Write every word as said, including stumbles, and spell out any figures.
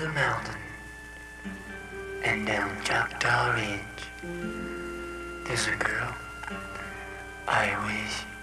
the mountain and down Choctaw Ridge, there's a girl I wish